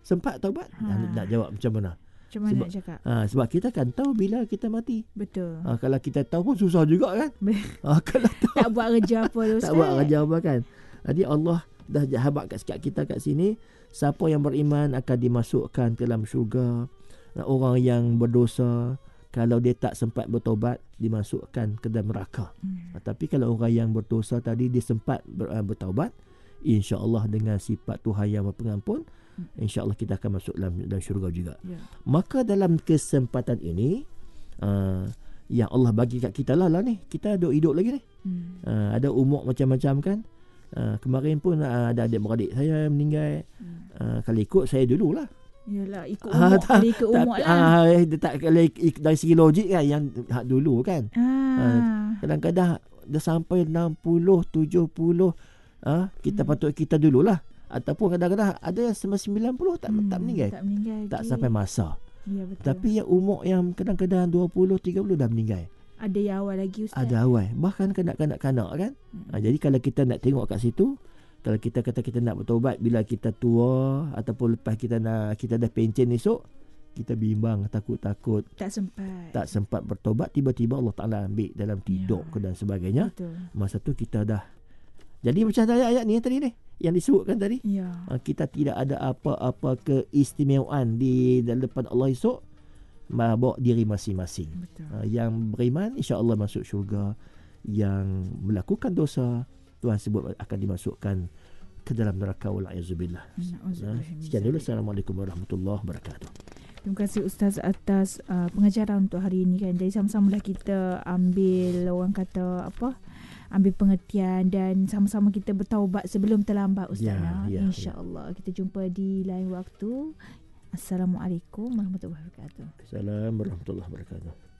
sempat taubat? Nak jawab macam mana? Macam mana nak cakap? Sebab kita kan tahu bila kita mati. Betul. Kalau kita tahu pun susah juga kan. Kalau tahu, tak buat kerja apa tu, Ustaz. Tak buat kerja apa kan. Jadi Allah dah habaq kat kita kat sini, siapa yang beriman akan dimasukkan ke dalam syurga. Orang yang berdosa, kalau dia tak sempat bertobat, dimasukkan ke dalam neraka. Tapi kalau orang yang berdosa tadi dia sempat bertaubat, insya-Allah dengan sifat Tuhan yang Pengampun, insya-Allah kita akan masuk dalam syurga juga. Maka dalam kesempatan ini yang Allah bagi kat kita lah ni, kita ada hidup lagi ni. Ada umur macam-macam kan. Kemarin pun ada adik-beradik saya meninggal. Kalau ikut saya dululah. Yalah, ikut umur. Kalau ikut umur lah. Dari segi logik kan, yang dulu kan. Kadang-kadang dah sampai 60, 70. Kita patut kita dululah. Ataupun kadang-kadang ada yang 90 tak meninggal. Tak sampai masa. Ya, betul. Tapi yang umur yang kadang-kadang 20, 30 dah meninggal. Ada yang awal lagi, Ustaz. Ada awal. Bahkan kanak-kanak kan. Jadi kalau kita nak tengok kat situ, kalau kita kata kita nak bertaubat bila kita tua ataupun lepas kita dah pencen esok, kita bimbang, takut-takut. Tak sempat bertaubat, tiba-tiba Allah Ta'ala ambil dalam tidur dan sebagainya. Betul. Masa tu kita dah. Jadi macam ayat-ayat ni tadi ni yang disebutkan tadi. Kita tidak ada apa-apa keistimewaan di depan Allah esok. Bawa diri masing-masing. Yang beriman insya-Allah masuk syurga, yang melakukan dosa Tuhan sebut akan dimasukkan ke dalam neraka wal a'udzubillah. Sekian dulu. Assalamualaikum warahmatullahi wabarakatuh. Terima kasih Ustaz atas pengajaran untuk hari ini kan. Jadi sama-samalah kita ambil ambil pengertian dan sama-sama kita bertaubat sebelum terlambat, Ustaz. InsyaAllah kita jumpa di lain waktu. Assalamualaikum warahmatullahi wabarakatuh. Assalamualaikum warahmatullahi wabarakatuh.